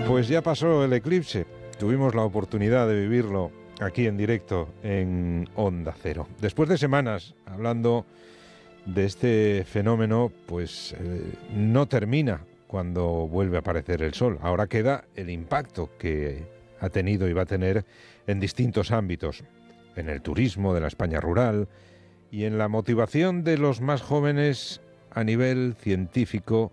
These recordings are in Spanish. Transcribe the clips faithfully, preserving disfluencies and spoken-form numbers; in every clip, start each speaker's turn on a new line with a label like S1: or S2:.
S1: Pues ya pasó el eclipse. Tuvimos la oportunidad de vivirlo aquí en directo en Onda Cero. Después de semanas hablando de este fenómeno, pues eh, no termina cuando vuelve a aparecer el sol. Ahora queda el impacto que ha tenido y va a tener en distintos ámbitos, en el turismo de la España rural y en la motivación de los más jóvenes a nivel científico,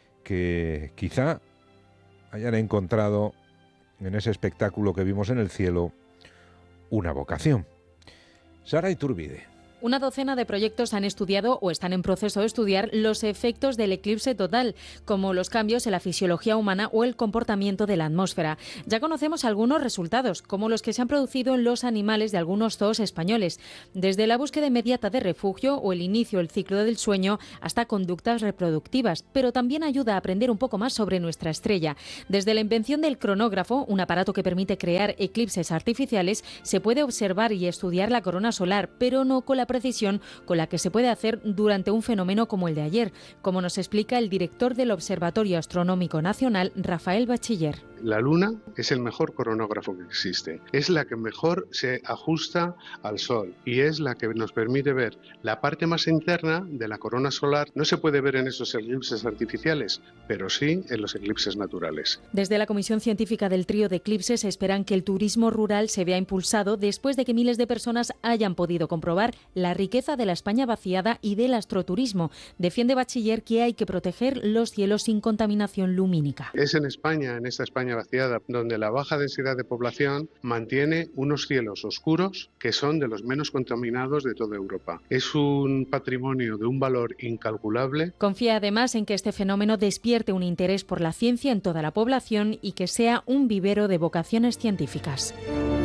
S1: que quizá hayan encontrado en ese espectáculo que vimos en el cielo una vocación. Sara Iturbide.
S2: Una docena de proyectos han estudiado o están en proceso de estudiar los efectos del eclipse total, como los cambios en la fisiología humana o el comportamiento de la atmósfera. Ya conocemos algunos resultados, como los que se han producido en los animales de algunos zoos españoles, desde la búsqueda inmediata de refugio o el inicio del ciclo del sueño hasta conductas reproductivas, pero también ayuda a aprender un poco más sobre nuestra estrella. Desde la invención del cronógrafo, un aparato que permite crear eclipses artificiales, se puede observar y estudiar la corona solar, pero no con la precisión con la que se puede hacer durante un fenómeno como el de ayer, como nos explica el director del Observatorio Astronómico Nacional, Rafael Bachiller.
S3: La Luna es el mejor coronógrafo que existe. Es la que mejor se ajusta al Sol y es la que nos permite ver la parte más interna de la corona solar. No se puede ver en esos eclipses artificiales, pero sí en los eclipses naturales.
S2: Desde la Comisión Científica del Trío de Eclipses esperan que el turismo rural se vea impulsado después de que miles de personas hayan podido comprobar la riqueza de la España vaciada y del astroturismo. Defiende Bachiller que hay que proteger los cielos sin contaminación lumínica.
S3: Es en España, en esta España vaciada, donde la baja densidad de población mantiene unos cielos oscuros que son de los menos contaminados de toda Europa. Es un patrimonio de un valor incalculable.
S2: Confía además en que este fenómeno despierte un interés por la ciencia en toda la población y que sea un vivero de vocaciones científicas.